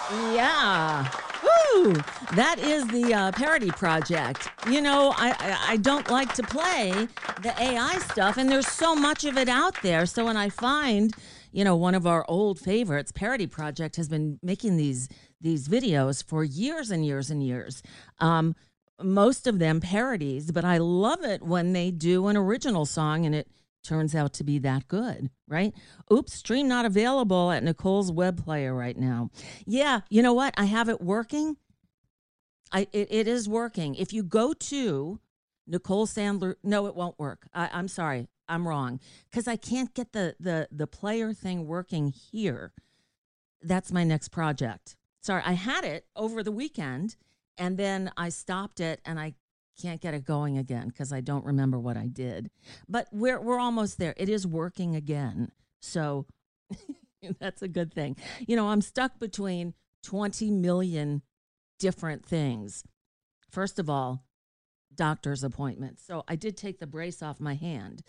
Yeah. Woo! That is the Parody Project. You know, I don't like to play the AI stuff, and there's so much of it out there. So when I find, one of our old favorites, Parody Project, has been making these videos for years and years and years. Most of them parodies, but I love it when they do an original song and it turns out to be that good, right? Oops, stream not available at Nicole's web player right now. Yeah, you know what? I have it working. It is working. If you go to Nicole Sandler, no, it won't work. I'm sorry, I'm wrong, because I can't get the player thing working here. That's my next project. Sorry, I had it over the weekend, and then I stopped it, and I can't get it going again because I don't remember what I did. But we're almost there. It is working again. So that's a good thing. I'm stuck between 20 million different things. First of all, doctor's appointments. So I did take the brace off my hand.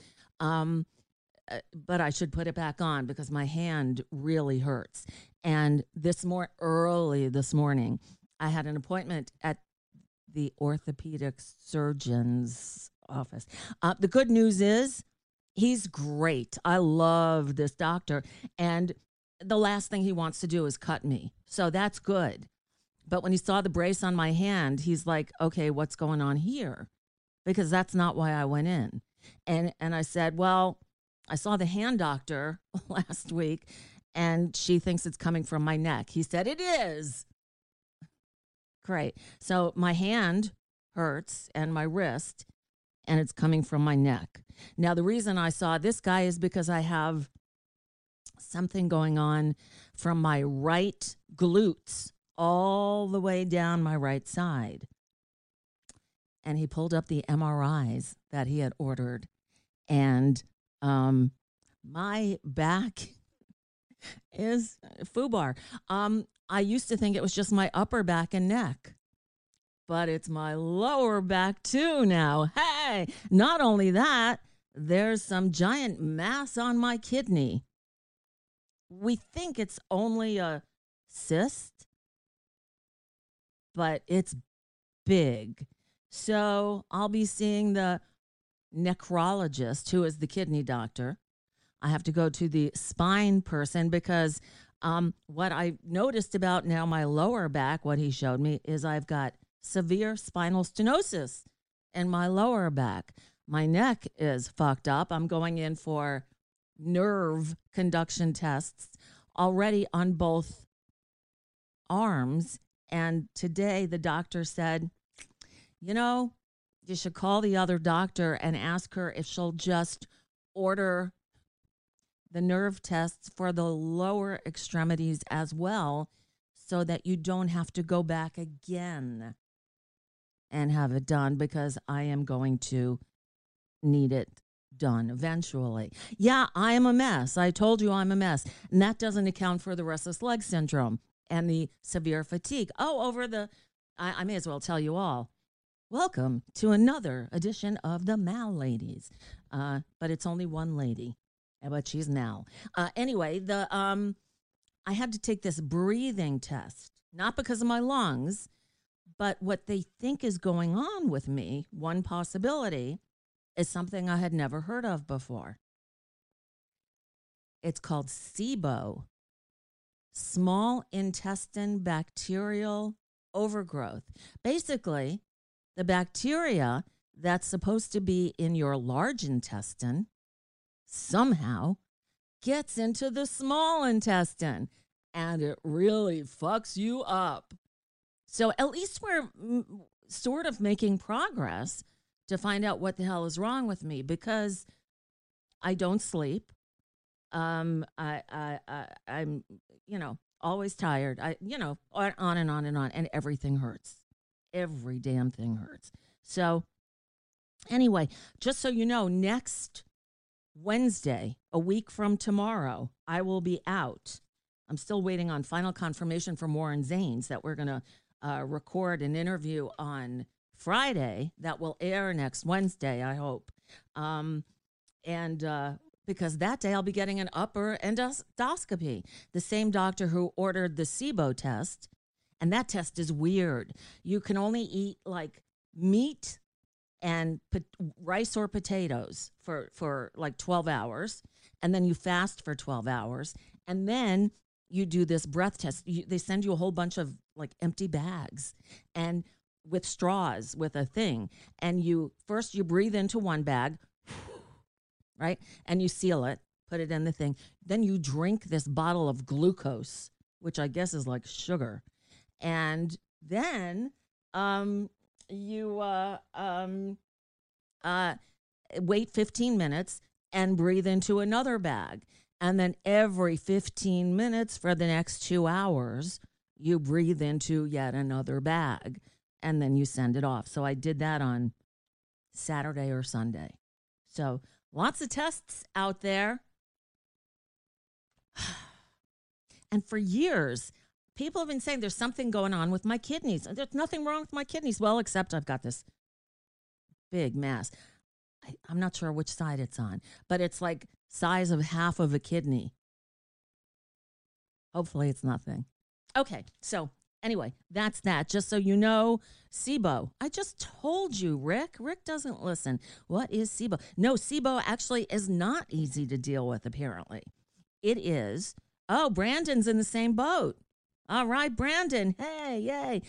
But I should put it back on because my hand really hurts. And early this morning, I had an appointment at the orthopedic surgeon's office. The good news is he's great. I love this doctor. And the last thing he wants to do is cut me. So that's good. But when he saw the brace on my hand, he's like, okay, what's going on here? Because that's not why I went in. And I said, well, I saw the hand doctor last week and she thinks it's coming from my neck. He said, it is. Great. So my hand hurts and my wrist, and it's coming from my neck. Now, the reason I saw this guy is because I have something going on from my right glutes all the way down my right side. And he pulled up the MRIs that he had ordered. And my back is FUBAR. I used to think it was just my upper back and neck, but it's my lower back too now. Hey, not only that, there's some giant mass on my kidney. We think it's only a cyst, but it's big. So I'll be seeing the nephrologist, who is the kidney doctor. I have to go to the spine person because what I noticed about now my lower back, what he showed me, is I've got severe spinal stenosis in my lower back. My neck is fucked up. I'm going in for nerve conduction tests already on both arms. And today the doctor said, you should call the other doctor and ask her if she'll just order the nerve tests for the lower extremities as well, so that you don't have to go back again and have it done, because I am going to need it done eventually. Yeah, I am a mess. I told you I'm a mess. And that doesn't account for the restless leg syndrome and the severe fatigue. I may as well tell you all. Welcome to another edition of the Mal Ladies. But it's only one lady. But she's Mal. Anyway, I had to take this breathing test, not because of my lungs, but what they think is going on with me. One possibility is something I had never heard of before. It's called SIBO, small intestine bacterial overgrowth. Basically, the bacteria that's supposed to be in your large intestine somehow gets into the small intestine, and it really fucks you up. So at least we're sort of making progress to find out what the hell is wrong with me, because I don't sleep. I'm always tired. On and on and on, and everything hurts. Every damn thing hurts. So anyway, just so you know, next Wednesday, a week from tomorrow, I will be out. I'm still waiting on final confirmation from Warren Zanes that we're going to record an interview on Friday that will air next Wednesday, I hope. because that day I'll be getting an upper endoscopy. The same doctor who ordered the SIBO test, and that test is weird. You can only eat like meat and rice or potatoes for like 12 hours, and then you fast for 12 hours, and then you do this breath test. They send you a whole bunch of like empty bags and with straws with a thing, and you breathe into one bag, right, and you seal it, put it in the thing. Then you drink this bottle of glucose, which I guess is like sugar, and then you wait 15 minutes and breathe into another bag. And then every 15 minutes for the next 2 hours, you breathe into yet another bag. And then you send it off. So I did that on Saturday or Sunday. So lots of tests out there. And for years, people have been saying there's something going on with my kidneys. There's nothing wrong with my kidneys. Well, except I've got this big mass. I'm not sure which side it's on, but it's like size of half of a kidney. Hopefully it's nothing. Okay, so anyway, that's that. Just so you know, SIBO. I just told you, Rick. Rick doesn't listen. What is SIBO? No, SIBO actually is not easy to deal with, apparently. It is. Oh, Brandon's in the same boat. All right, Brandon. Hey, yay.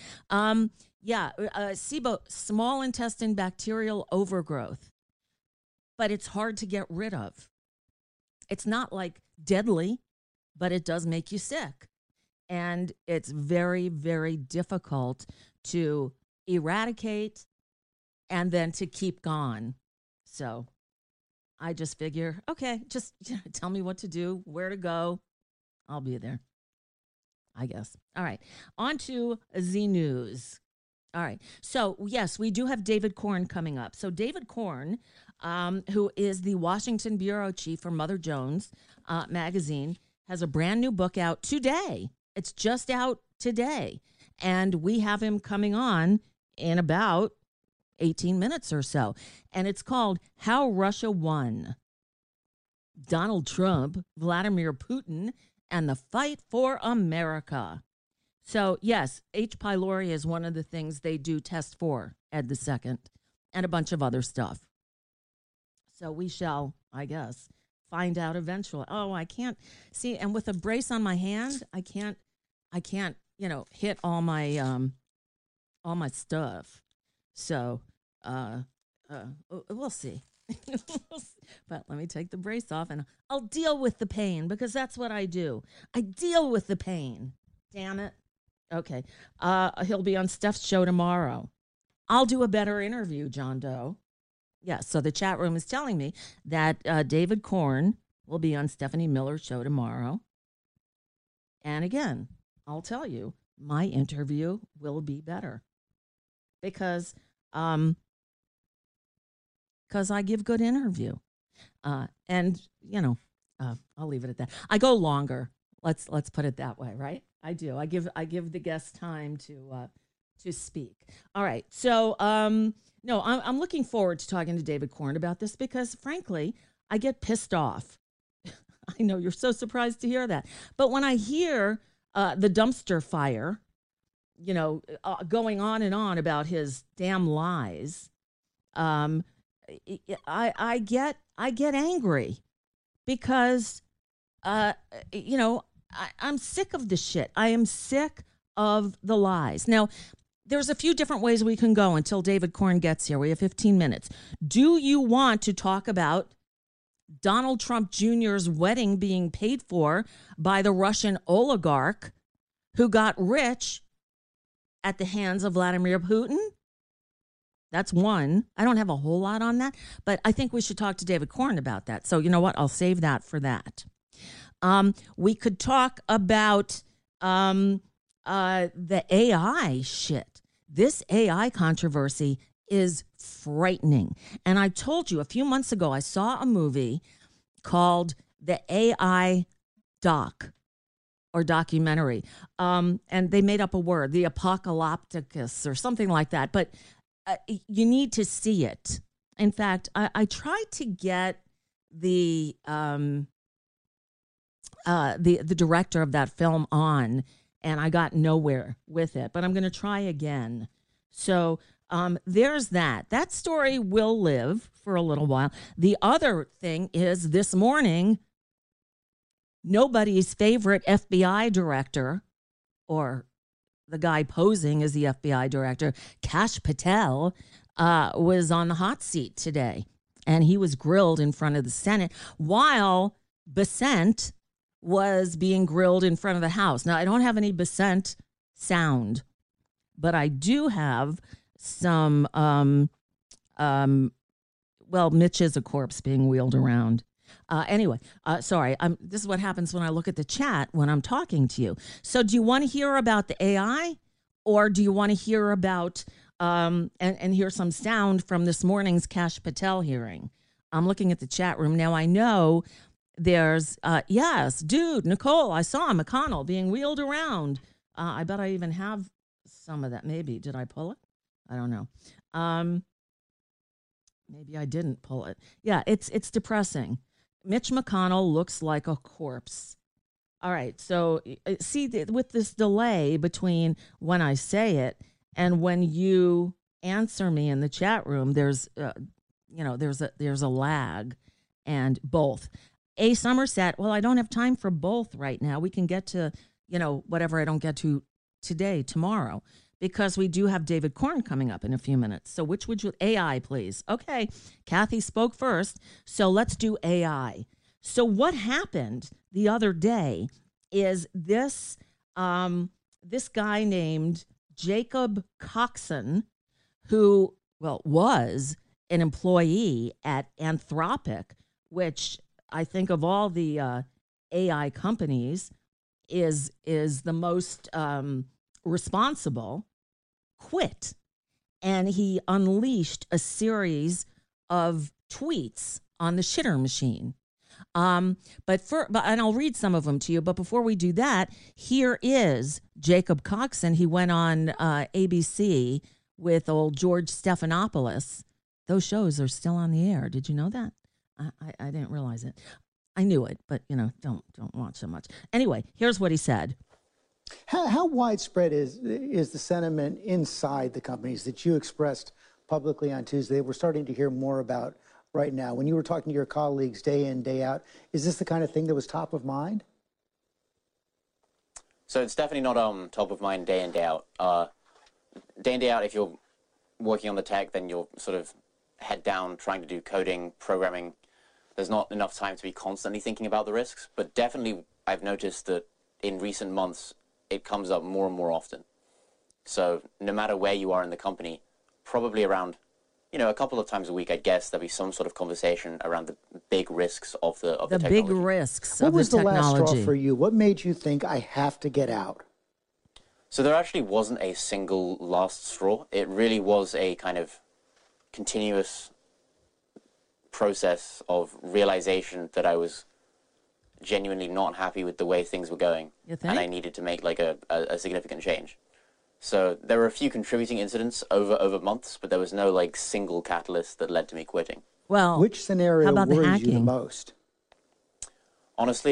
SIBO, small intestine bacterial overgrowth. But it's hard to get rid of. It's not like deadly, but it does make you sick. And it's very, very difficult to eradicate and then to keep gone. So I just figure, okay, just tell me what to do, where to go. I'll be there, I guess. All right, on to Z News. All right, so yes, we do have David Corn coming up. So David Corn, who is the Washington bureau chief for Mother Jones magazine, has a brand new book out today. It's just out today. And we have him coming on in about 18 minutes or so. And it's called How Russia Won. Donald Trump, Vladimir Putin, and the Fight for America. So, yes, H. pylori is one of the things they do test for, Ed II, and a bunch of other stuff. So we shall, I guess, find out eventually. Oh, I can't see. And with a brace on my hand, I can't, hit all my stuff. So, we'll see. But let me take the brace off and I'll deal with the pain because that's what I do. I deal with the pain. Damn it. Okay. He'll be on Steph's show tomorrow. I'll do a better interview, John Doe. Yeah, so the chat room is telling me that David Corn will be on Stephanie Miller's show tomorrow. And again, I'll tell you, my interview will be better because I give good interview. And, I'll leave it at that. I go longer. Let's put it that way, right? I do. I give the guests time to speak. All right. So, no, I'm looking forward to talking to David Corn about this because, frankly, I get pissed off. I know you're so surprised to hear that. But when I hear the dumpster fire, going on and on about his damn lies, I get angry because, I'm sick of this shit. I am sick of the lies. Now, there's a few different ways we can go until David Corn gets here. We have 15 minutes. Do you want to talk about Donald Trump Jr.'s wedding being paid for by the Russian oligarch who got rich at the hands of Vladimir Putin? That's one. I don't have a whole lot on that, but I think we should talk to David Corn about that. So you know what? I'll save that for that. We could talk about the AI shit. This AI controversy is frightening. And I told you a few months ago, I saw a movie called The AI Doc or documentary. And they made up a word, the Apocalypticus or something like that. But you need to see it. In fact, I tried to get the director of that film on, and I got nowhere with it. But I'm going to try again. So there's that. That story will live for a little while. The other thing is this morning, nobody's favorite FBI director, or the guy posing as the FBI director, Kash Patel, was on the hot seat today. And he was grilled in front of the Senate while Besant was being grilled in front of the House. Now, I don't have any Besant sound, but I do have some, Mitch is a corpse being wheeled around. Anyway, sorry. This is what happens when I look at the chat when I'm talking to you. So do you want to hear about the AI, or do you want to hear about and hear some sound from this morning's Kash Patel hearing? I'm looking at the chat room. Now, I know there's, yes, dude, Nicole, I saw McConnell being wheeled around. I bet I even have some of that. Maybe. Did I pull it? I don't know. Maybe I didn't pull it. Yeah, it's depressing. Mitch McConnell looks like a corpse. All right. So see, with this delay between when I say it and when you answer me in the chat room, there's a lag, and both. A Somerset, well, I don't have time for both right now. We can get to, whatever I don't get to today, tomorrow, because we do have David Corn coming up in a few minutes. So which would you, AI, please? Okay, Kathy spoke first, so let's do AI. So what happened the other day is this guy named Jacob Coxon, who, was an employee at Anthropic, which I think of all the AI companies is the most responsible, quit. And he unleashed a series of tweets on the shitter machine. And I'll read some of them to you. But before we do that, here is Jacob Coxon. He went on ABC with old George Stephanopoulos. Those shows are still on the air. Did you know that? I didn't realize it. I knew it, but don't watch so much. Anyway, here's what he said. How widespread is the sentiment inside the companies that you expressed publicly on Tuesday? We're starting to hear more about right now. When you were talking to your colleagues day in, day out, is this the kind of thing that was top of mind? So it's definitely not top of mind day in, day out. Day in, day out, if you're working on the tech, then you're sort of head down trying to do coding, programming. There's not enough time to be constantly thinking about the risks. But definitely I've noticed that in recent months, it comes up more and more often. So no matter where you are in the company, probably around, a couple of times a week, I guess there'll be some sort of conversation around the big risks of the technology. The big risks of the technology. What was the last straw for you? What made you think I have to get out? So there actually wasn't a single last straw. It really was a kind of continuous process of realization that I was genuinely not happy with the way things were going. You think? And I needed to make like a significant change. So there were a few contributing incidents over months, but there was no like single catalyst that led to me quitting. Well, which scenario worries you the most? Honestly,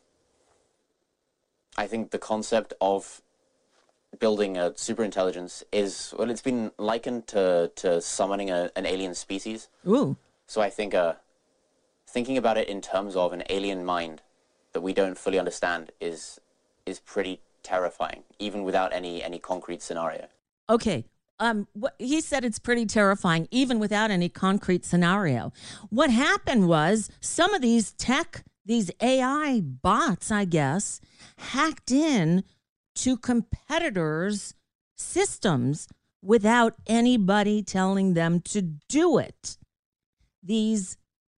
I think the concept of building a superintelligence is, well, it's been likened to summoning an alien species. Ooh. So I think thinking about it in terms of an alien mind that we don't fully understand is pretty terrifying, even without any concrete scenario. Okay. He said it's pretty terrifying, even without any concrete scenario. What happened was some of these AI bots, I guess, hacked in to competitors' systems without anybody telling them to do it. These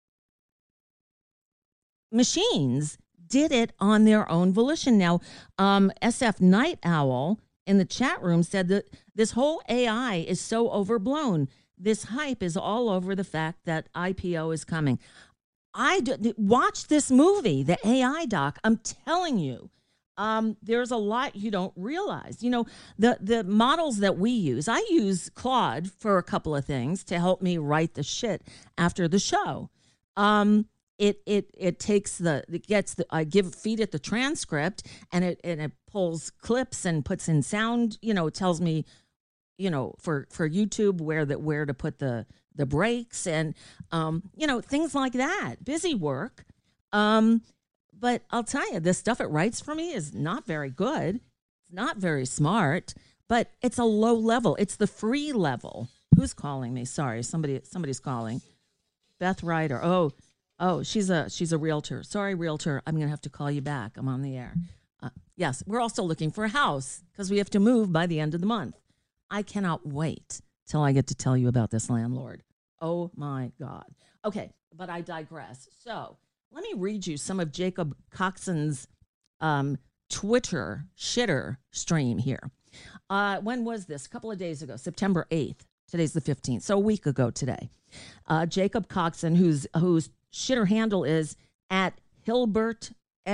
machines did it on their own volition. Now, SF Night Owl in the chat room said that this whole AI is so overblown. This hype is all over the fact that IPO is coming. Watch this movie, the AI doc. I'm telling you, there's a lot you don't realize. The models that we use, I use Claude for a couple of things to help me write the shit after the show. it takes I feed it the transcript, and it pulls clips and puts in sound. It tells me, for YouTube where to put the breaks and things like that. Busy work. But I'll tell you, the stuff it writes for me is not very good. It's not very smart, but it's a low level. It's the free level. Who's calling me? Sorry, somebody's calling. Beth Ryder. Oh, she's a realtor. Sorry, realtor. I'm going to have to call you back. I'm on the air. Yes, we're also looking for a house because we have to move by the end of the month. I cannot wait till I get to tell you about this landlord. Oh, my God. Okay, but I digress. So let me read you some of Jacob Coxon's Twitter shitter stream here. When was this? A couple of days ago, September 8th. Today's the 15th, so a week ago today. Jacob Coxon, whose shitter handle is at Hilbert,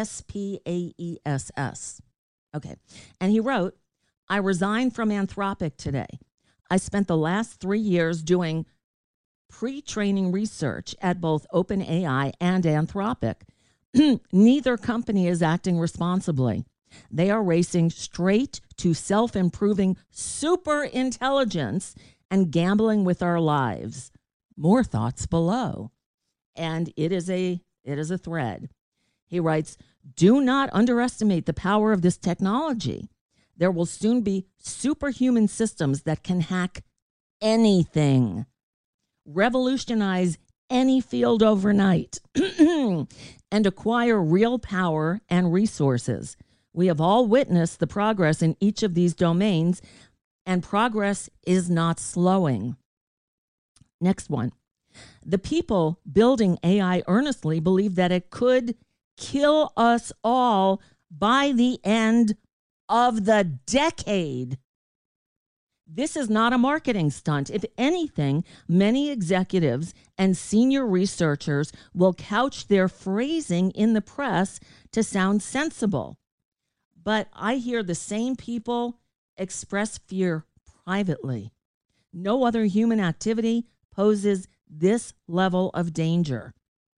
SPAESS. Okay. And he wrote, I resigned from Anthropic today. I spent the last 3 years doing pre-training research at both OpenAI and Anthropic. Neither company is acting responsibly. They are racing straight to self-improving super intelligence and gambling with our lives. More thoughts below. And it is a thread. He writes, do not underestimate the power of this technology. There will soon be superhuman systems that can hack anything, revolutionize any field overnight, and acquire real power and resources. We have all witnessed the progress in each of these domains, and progress is not slowing. Next one. The people building AI earnestly believe that it could kill us all by the end of the decade. This is not a marketing stunt. If anything, many executives and senior researchers will couch their phrasing in the press to sound sensible. But I hear the same people express fear privately. No other human activity poses this level of danger.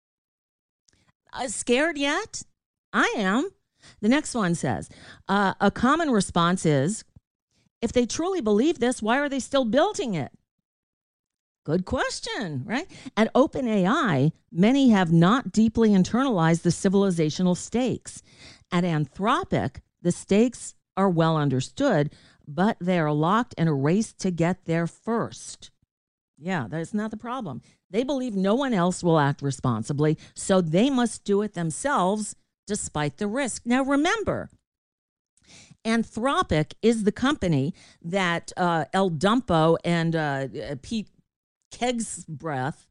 Scared yet? I am. The next one says, a common response is, if they truly believe this, why are they still building it? Good question, right? At OpenAI, many have not deeply internalized the civilizational stakes. At Anthropic, the stakes are well understood, but they are locked in a race to get there first. Yeah, that's not the problem. They believe no one else will act responsibly, so they must do it themselves despite the risk. Now, remember, Anthropic is the company that El Dumpo and Pete Kegsbreath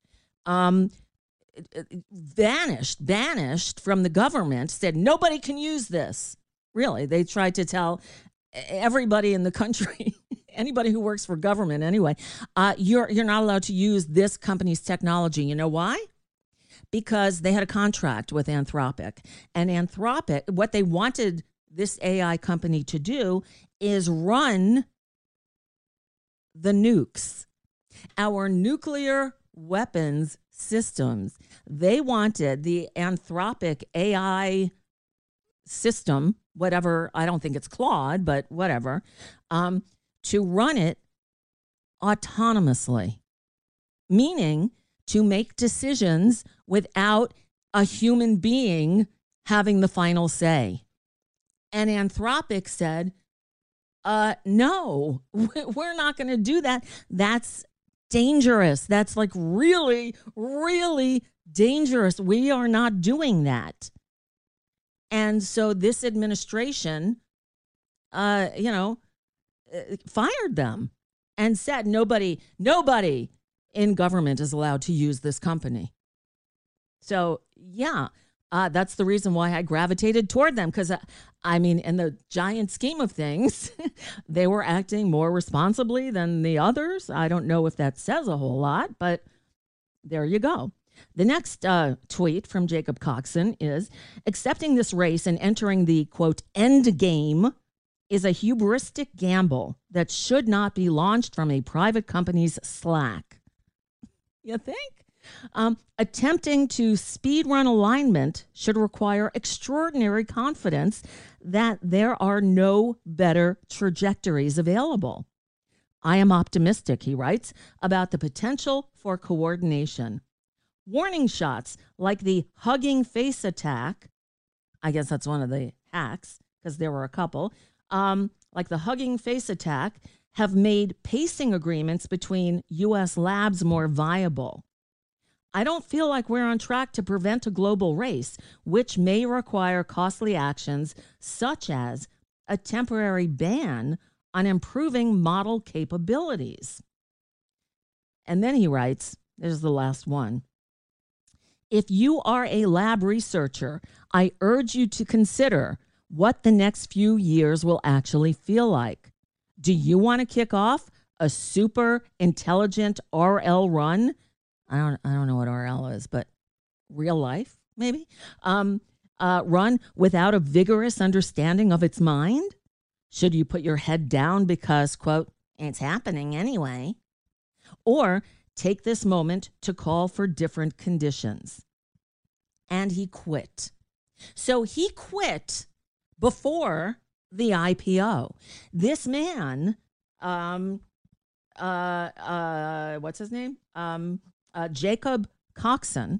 banished from the government, said nobody can use this. Really, they tried to tell everybody in the country, anybody who works for government anyway, you're not allowed to use this company's technology. You know why? Because they had a contract with Anthropic. And Anthropic, what they wanted this AI company to do is run the nukes, our nuclear weapons systems. They wanted the Anthropic AI system, whatever, I don't think it's Claude, but whatever, to run it autonomously, meaning to make decisions without a human being having the final say. And Anthropic said, no, we're not going to do that. That's dangerous. That's like really, really dangerous. We are not doing that. And so this administration, fired them and said nobody in government is allowed to use this company. So, yeah, that's the reason why I gravitated toward them. Because, in the giant scheme of things, they were acting more responsibly than the others. I don't know if that says a whole lot, but there you go. The next tweet from Jacob Coxon is, accepting this race and entering the, quote, end game is a hubristic gamble that should not be launched from a private company's Slack. You think? Attempting to speedrun alignment should require extraordinary confidence that there are no better trajectories available. I am optimistic, he writes, about the potential for coordination. Warning shots like the hugging face attack, I guess that's one of the hacks because there were a couple, like the hugging face attack, have made pacing agreements between U.S. labs more viable. I don't feel like we're on track to prevent a global race, which may require costly actions such as a temporary ban on improving model capabilities. And then he writes, there's the last one. If you are a lab researcher, I urge you to consider what the next few years will actually feel like. Do you want to kick off a super intelligent RL run? I don't know what RL is, but real life, maybe? Run without a vigorous understanding of its mind? Should you put your head down because, quote, it's happening anyway? Or take this moment to call for different conditions. And he quit. So he quit before the IPO. This man, what's his name? Jacob Coxon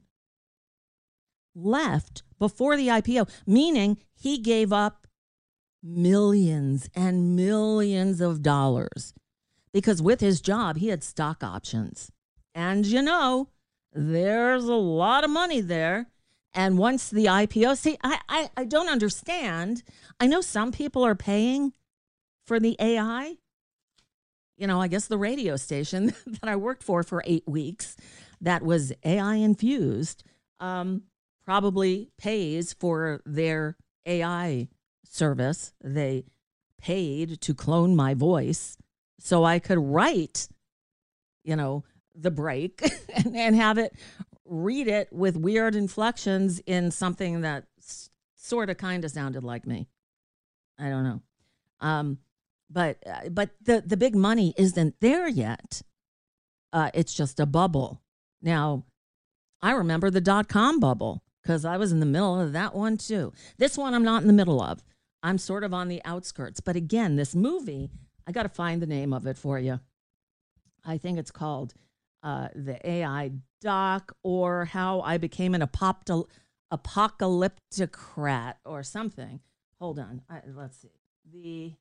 left before the IPO, meaning he gave up millions and millions of dollars because with his job, he had stock options. And, you know, there's a lot of money there. And once the IPO, see, I don't understand. I know some people are paying for the AI. You know, I guess the radio station that I worked for 8 weeks that was AI infused probably pays for their AI service. They paid to clone my voice so I could write, you know, the break and have it read it with weird inflections in something that sort of kind of sounded like me. I don't know. But the big money isn't there yet. It's just a bubble. Now, I remember the .com bubble because I was in the middle of that one too. This one I'm not in the middle of. I'm sort of on the outskirts. But again, this movie, I got to find the name of it for you. I think it's called The AI Doc, or How I Became an Apocalyptocrat or something. Hold on. Let's see. The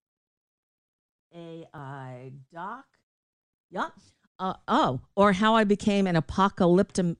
AI Doc. Yeah. Or How I Became an Apocalyptomist.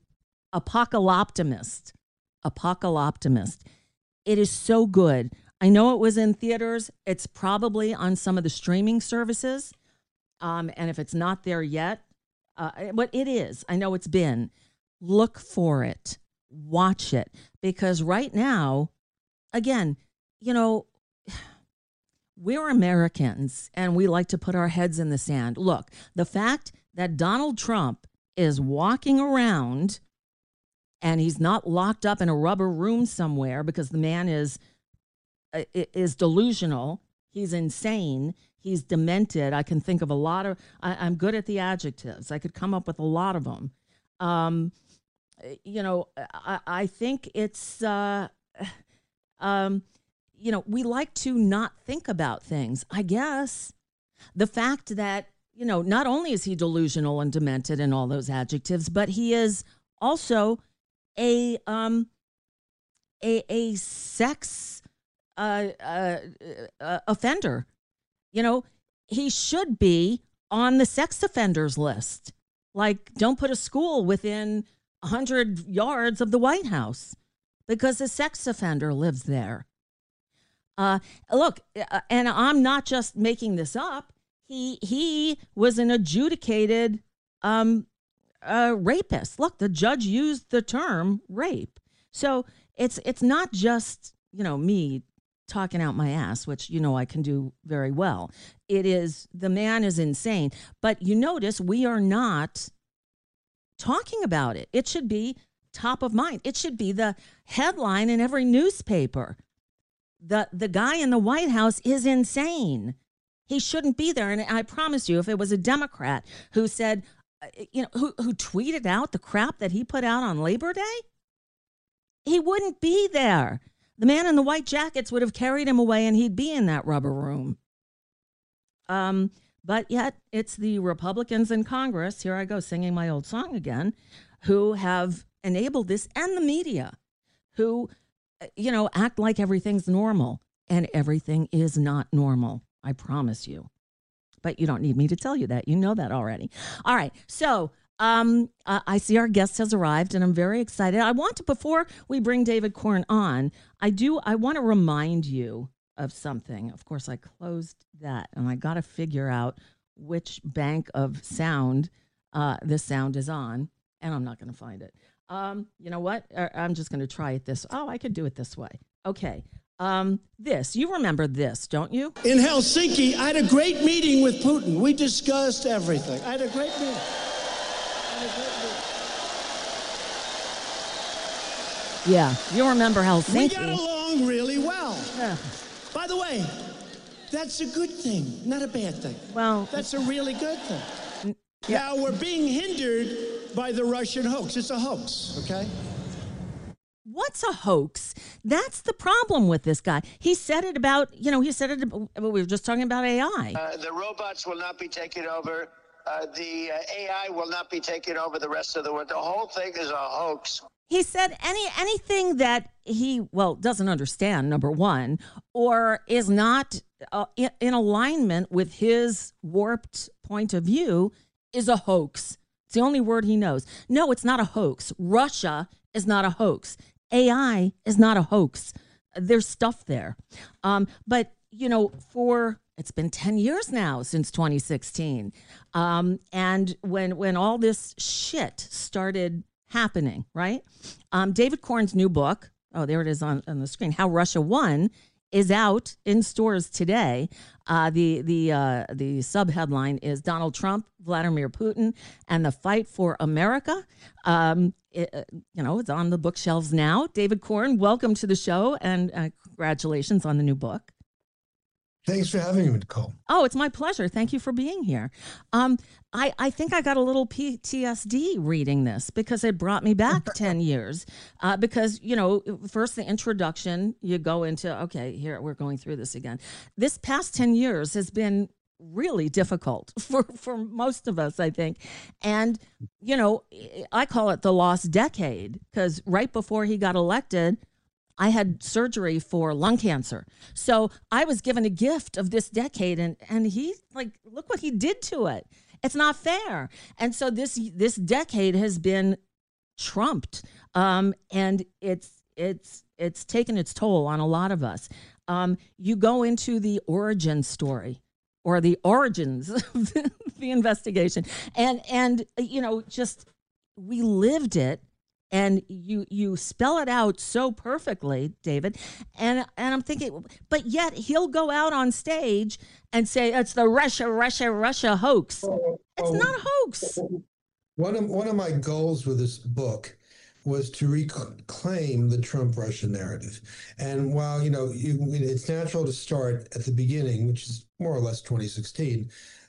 It is so good. I know it was in theaters. It's probably on some of the streaming services. And if it's not there yet, but it is. I know it's been. Look for it. Watch it. Because right now, again, you know, we're Americans and we like to put our heads in the sand. Look, the fact that Donald Trump is walking around and he's not locked up in a rubber room somewhere because the man is delusional. He's insane. He's demented. I can think of a lot of, I'm good at the adjectives. I could come up with a lot of them. You know, I think it's, you know, we like to not think about things. I guess the fact that, you know, not only is he delusional and demented and all those adjectives, but he is also a sex offender. You know, he should be on the sex offenders list. Like, don't put a school within 100 yards of the White House because a sex offender lives there. Look, and I'm not just making this up. He was an adjudicated rapist. Look, the judge used the term rape. So it's not just, you know, me talking out my ass, which, you know, I can do very well. It is, the man is insane. But you notice we are not talking about it. It should be top of mind. It should be the headline in every newspaper. The guy in the White House is insane. He shouldn't be there. And I promise you, if it was a Democrat who said, who tweeted out the crap that he put out on Labor Day, he wouldn't be there. The man in the white jackets would have carried him away and he'd be in that rubber room. But yet it's the Republicans in Congress, here I go singing my old song again, who have enabled this, and the media, who, act like everything's normal, and everything is not normal. I promise you. But you don't need me to tell you that. You know that already. All right. So I see our guest has arrived, and I'm very excited. I want to, before we bring David Corn on, I want to remind you of something. Of course, I closed that, and I got to figure out which bank of sound this sound is on, and I'm not going to find it. You know what? I'm just going to try it this. Oh, I could do it this way. Okay. You remember this, don't you? In Helsinki, I had a great meeting with Putin. We discussed everything. I had a great meeting. Yeah, you remember Helsinki. We got along really well. By the way, that's a good thing, not a bad thing. Well, that's a really good thing. Yeah. Now, we're being hindered by the Russian hoax. It's a hoax, okay? What's a hoax? That's the problem with this guy. He said it about, we were just talking about AI. The robots will not be taking over. The AI will not be taking over the rest of the world. The whole thing is a hoax. He said anything that he, doesn't understand, number one, or is not in alignment with his warped point of view is a hoax. It's the only word he knows. No, it's not a hoax. Russia is not a hoax. AI is not a hoax. There's stuff there. But, it's been 10 years now since 2016. And when all this shit started happening, right? David Corn's new book, there it is on the screen, How Russia Won, is out in stores today. The sub-headline is Donald Trump, Vladimir Putin, and the Fight for America. It's on the bookshelves now. David Corn, welcome to the show, and congratulations on the new book. Thanks for having me, Nicole. Oh, it's my pleasure. Thank you for being here. I think I got a little PTSD reading this because it brought me back 10 years. Because, first the introduction, you go into, okay, here we're going through this again. This past 10 years has been really difficult for most of us, I think. And, I call it the lost decade because right before he got elected, I had surgery for lung cancer. So I was given a gift of this decade, and he, look what he did to it. It's not fair. And so this decade has been trumped. And it's taken its toll on a lot of us. You go into the origin story or the origins of the investigation. And just we lived it. And you spell it out so perfectly, David. And I'm thinking, but yet he'll go out on stage and say it's the Russia hoax. It's not a hoax. One of my goals with this book was to reclaim the Trump-Russia narrative. And while, it's natural to start at the beginning, which is more or less 2016,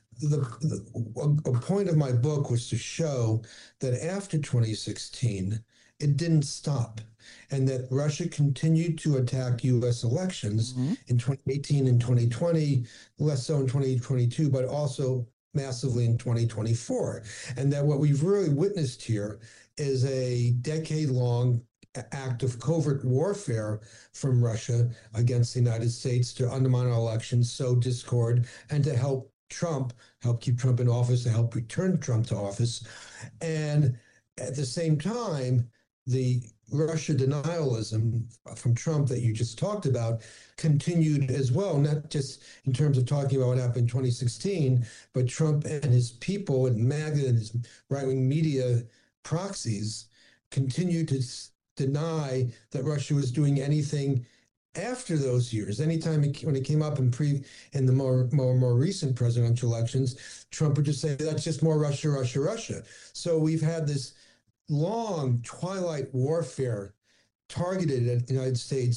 a point of my book was to show that after 2016, it didn't stop, and that Russia continued to attack U.S. elections in 2018 and 2020, less so in 2022, but also massively in 2024. And that what we've really witnessed here is a decade-long act of covert warfare from Russia against the United States to undermine our elections, sow discord, and to help keep Trump in office, to help return Trump to office. And at the same time, the Russia denialism from Trump that you just talked about continued as well, not just in terms of talking about what happened in 2016, but Trump and his people and MAGA and his right-wing media proxies continued to deny that Russia was doing anything after those years. Anytime when it came up in the more recent presidential elections, Trump would just say, that's just more Russia, Russia, Russia. So we've had this long twilight warfare targeted at the United States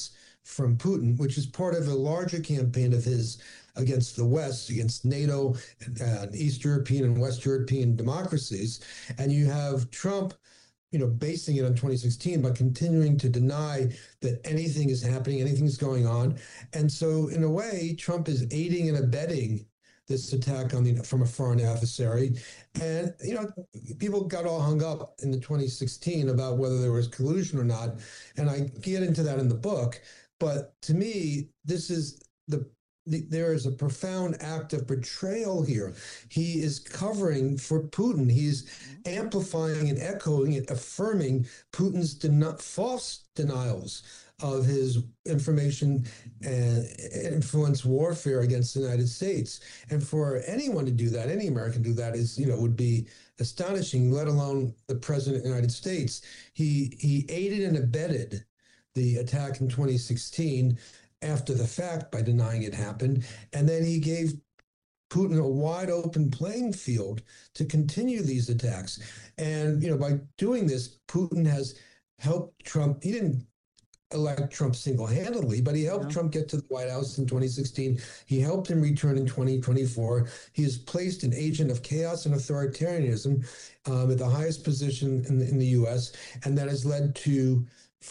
from Putin, which is part of a larger campaign of his against the West, against NATO, and East European and West European democracies. And you have Trump, basing it on 2016, but continuing to deny that anything is happening, anything's going on. And so in a way, Trump is aiding and abetting this attack from a foreign adversary. And, people got all hung up in the 2016 about whether there was collusion or not. And I get into that in the book. But to me, this is there is a profound act of betrayal here. He is covering for Putin. He's amplifying and echoing and affirming Putin's false denials of his information and influence warfare against the United States. And for anyone to do that, any American to do that would be astonishing, let alone the president of the United States. He aided and abetted the attack in 2016 after the fact by denying it happened. And then he gave Putin a wide open playing field to continue these attacks. And, by doing this, Putin has helped Trump. He didn't elect Trump single-handedly, but he helped Trump get to the White House in 2016. He helped him return in 2024. He has placed an agent of chaos and authoritarianism at the highest position in the U.S., and that has led to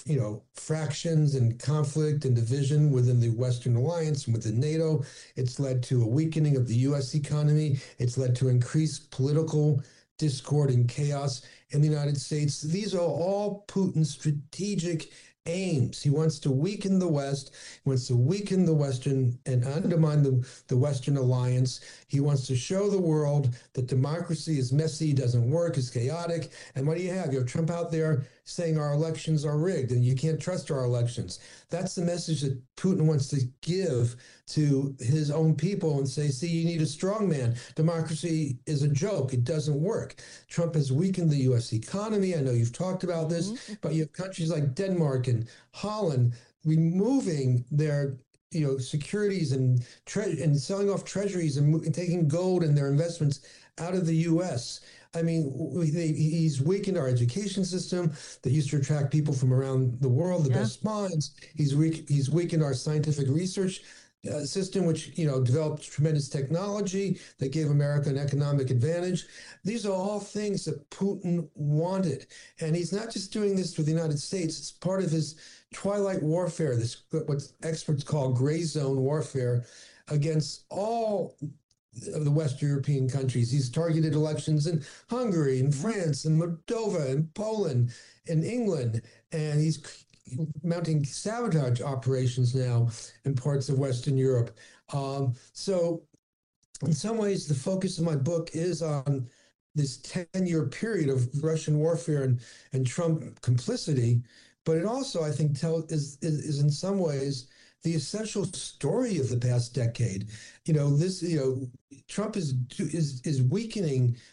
fractions and conflict and division within the Western alliance and within NATO. It's led to a weakening of the U.S. economy. It's led to increased political discord and chaos in the United States. These are all Putin's strategic aims. He wants to weaken the West. He wants to weaken the Western and undermine the Western alliance. He wants to show the world that democracy is messy, doesn't work, is chaotic. And what do you have? You have Trump out there saying our elections are rigged and you can't trust our elections. That's the message that Putin wants to give to his own people and say, see, you need a strong man. Democracy is a joke. It doesn't work. Trump has weakened the U.S. economy. I know you've talked about this, but you have countries like Denmark and Holland removing their securities and selling off treasuries and taking gold and their investments out of the U.S. I mean, he's weakened our education system that used to attract people from around the world, the best minds. He's weakened our scientific research system, which developed tremendous technology that gave America an economic advantage. These are all things that Putin wanted, and he's not just doing this for the United States. It's part of his twilight warfare, this what experts call gray zone warfare, against all of the West European countries. He's targeted elections in Hungary and France and Moldova and Poland and England, and he's mounting sabotage operations now in parts of Western Europe. So in some ways, the focus of my book is on this 10-year period of Russian warfare and Trump complicity, but it also, I think, is in some ways the essential story of the past decade. Trump is weakening